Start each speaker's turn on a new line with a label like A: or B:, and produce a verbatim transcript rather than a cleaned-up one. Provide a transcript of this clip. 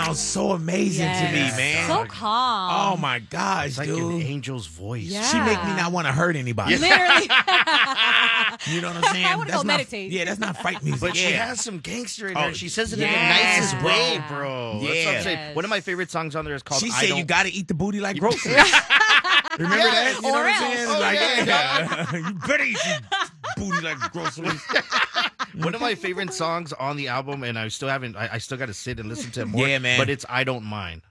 A: sounds so amazing
B: Yes.
A: to me, man.
B: So calm.
A: Oh my gosh,
C: It's like
A: dude.
C: an angel's voice.
B: Yeah.
A: She make me not want to hurt anybody.
B: Literally.
A: You know what I'm saying?
B: I wanna
A: That's
B: go
A: not-
B: meditate.
A: Yeah, that's not fight music.
C: But
A: yeah.
C: she has some gangster in her.
A: Oh,
C: She says it
A: yes,
C: in the nicest
A: bro.
C: way, bro. That's what
A: Yeah.
C: I'm saying. One of my favorite songs on there is called
A: She
C: I
A: said
C: Don't...
A: you got to eat the booty like groceries. Remember
C: Yeah,
A: that? You know
B: or
A: what I'm
B: else.
A: saying?
C: Oh,
A: like,
C: yeah.
A: yeah. You better eat your booty like groceries.
C: One of my favorite songs on the album, and I still haven't, I, I still got to sit and listen to it more.
A: Yeah, man.
C: But it's I Don't Mind.